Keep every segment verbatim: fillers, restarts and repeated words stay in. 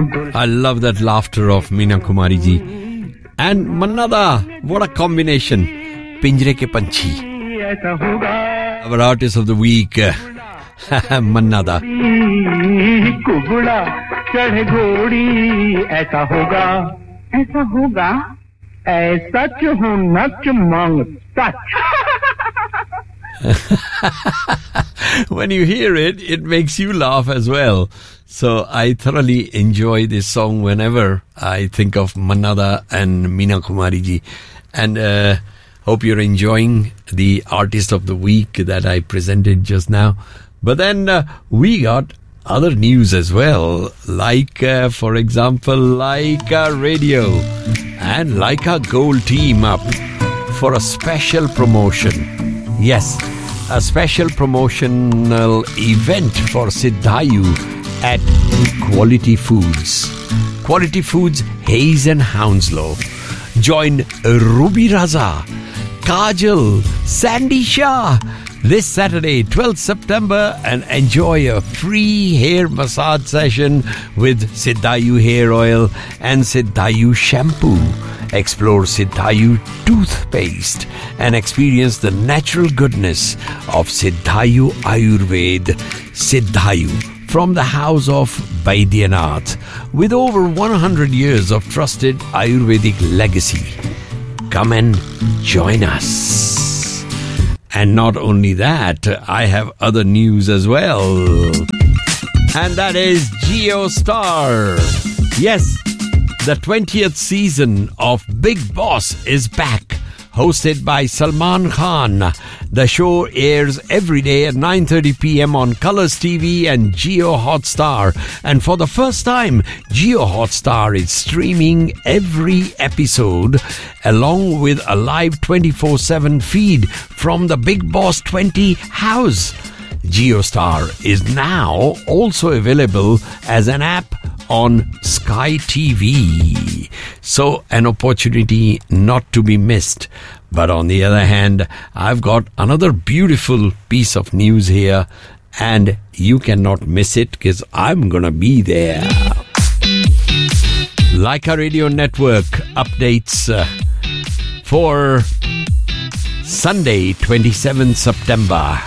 I love that laughter of Meena Kumari ji. And Mannada, what a combination. Pinjre ke Panchi. Our artist of the week, Mannada. कुबड़ा चढ़े घोड़ी ऐसा होगा ऐसा होगा ऐसा क्यों नच मांगता. When you hear it, it makes you laugh as well. So I thoroughly enjoy this song whenever I think of Mannada and Meena Kumari ji. And uh, hope you're enjoying the artist of the week that I presented just now. But then uh, we got other news as well, like, uh, for example, Laika Radio and Laika Gold team up for a special promotion. Yes, a special promotional event for Siddhayu at Quality Foods. Quality Foods, Hayes and Hounslow. Join Ruby Raza, Kajal, Sandy Shah this Saturday, twelfth September, and enjoy a free hair massage session with Siddhayu Hair Oil and Siddhayu Shampoo. Explore Siddhayu Toothpaste and experience the natural goodness of Siddhayu Ayurved. Siddhayu, from the house of Baidyanath, with over one hundred years of trusted Ayurvedic legacy. Come and join us. And not only that, I have other news as well. And that is JioStar. Yes, the twentieth season of Bigg Boss is back. Hosted by Salman Khan. The show airs every day at nine thirty p.m. on Colors T V and Jio Hotstar. And for the first time, Jio Hotstar is streaming every episode along with a live twenty-four seven feed from the Bigg Boss twenty house. JioStar is now also available as an app on Sky T V. So an opportunity not to be missed. But on the other hand, I've got another beautiful piece of news here, and you cannot miss it because I'm gonna be there. Laika Radio Network updates uh, for Sunday, twenty-seventh September.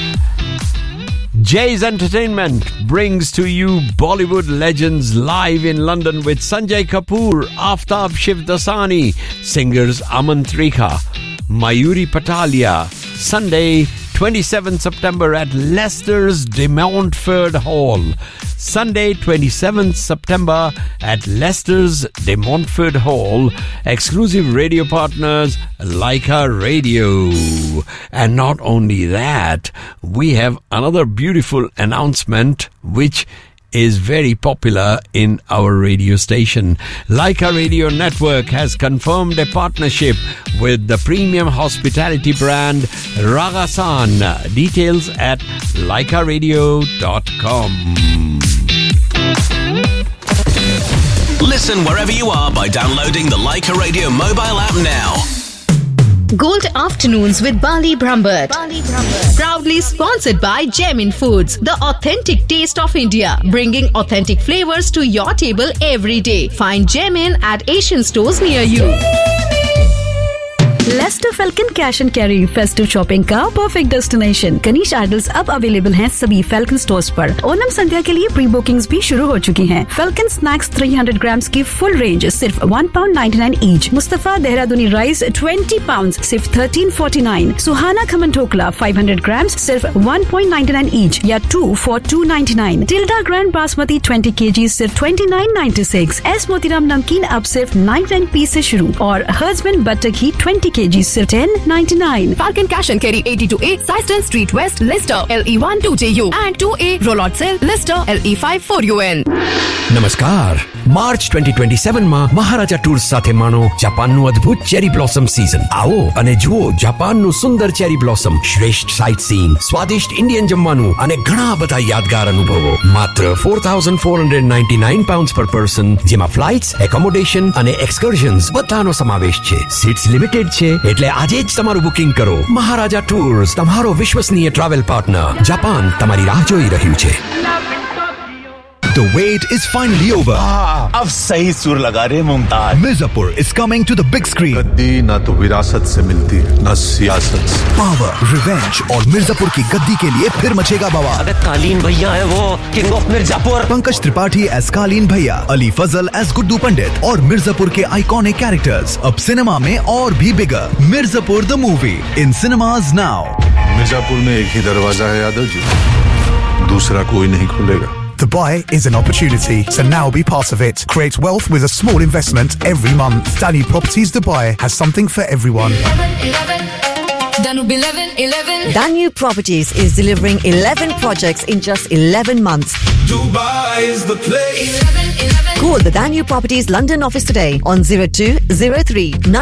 Jay's Entertainment brings to you Bollywood legends live in London with Sanjay Kapoor, Aftab Shivdasani, singers Aman Trikha, Mayuri Patalia. Sunday, twenty-seventh September at Leicester's De Montfort Hall. Sunday, twenty-seventh September at Leicester's De Montfort Hall. Exclusive radio partners, Laika Radio. And not only that, we have another beautiful announcement which is very popular in our radio station. Laika Radio Network has confirmed a partnership with the premium hospitality brand Ragasan. Details at laika radio dot com. Listen wherever you are by downloading the Laika Radio mobile app now. Gold Afternoons with Bali Brambert. Bali Brambert. Proudly sponsored by Gemin Foods, the authentic taste of India, bringing authentic flavors to your table every day. Find Gemin at Asian stores near you. Lester falcon cash and carry festive shopping का perfect destination. Kanish idols अब available हैं सभी falcon stores पर. ओनम संध्या के लिए pre bookings भी शुरू हो चुकी हैं. फेल्कन स्नैक्स तीन सौ ग्राम्स की फुल रेंज सिर्फ one pound ninety nine each. Mustafa देहरादूनी rice twenty pound सिर्फ थर्टीन फोर्टी नाइन. सुहाना खमन ठोकला फाइव हंड्रेड ग्राम्स सिर्फ one point ninety nine each या to for to ninety nine. Tilde grand basmati twenty KG सिर्फ twenty nine ninety six. S Motiram नमकीन अब सिर्फ ninety nine P से शुरू और हर्जमन बटर घी ट्वेंटी केजी सिर्फ ten ninety nine. Falcon Cash and Carry eighty-two A, Syston Street West, Leicester, L E one two J U and two A, Rollout Cell, Leicester, L E five four U N. નમસ્કાર. March twenty twenty seven માં મહારાજા tours સાથે માણો જાપાનનું અદ્ભુત cherry blossom season. આવો અને જુઓ જાપાનનું સુંદર cherry blossom, શ્રેષ્ઠ site seeing, સ્વાદિષ્ટ ઇન્ડિયન જમવાનું અને ઘણા બધા યાદગાર અનુભવો. માત્ર four thousand four hundred ninety-nine pounds per person, જેમાં ફ્લાઇટ્સ, એકોમોડેશન અને એક્સકર્ઝન્સ બધાનો સમાવેશ છે. સીટ્સ લિમિટેડ છે એટલે આજે જ તમારું બુકિંગ કરો. મહારાજા ટૂર્સ, તમારો વિશ્વસનીય ટ્રાવેલ પાર્ટનર. જાપાન તમારી રાહ જોઈ રહ્યું છે. The wait is finally over. अब सही सुर लगा रहे Mumtaz. Mirzapur is coming to the big screen. गद्दी ना तो विरासत से मिलती ना सियासत से. Power, revenge और मिर्जापुर की गद्दी के लिए फिर मचेगा बवाल. अबे कालीन भैया है वो, King of Mirzapur. Pankaj Tripathi as कालीन भैया, अली फजल as गुड्डू पंडित और मिर्जापुर के आइकॉनिक कैरेक्टर्स अब सिनेमा में और भी बिगर. Mirzapur the movie in cinemas now. Mirzapur में एक ही दरवाजा है यादव जी, दूसरा कोई नहीं खुलेगा. Dubai is an opportunity, so now be part of it. Create wealth with a small investment every month. Danube Properties Dubai has something for everyone. Danube eleven eleven. Danube Properties is delivering eleven projects in just eleven months. Dubai is the place. eleven eleven. Call the Danube Properties London office today on zero two zero three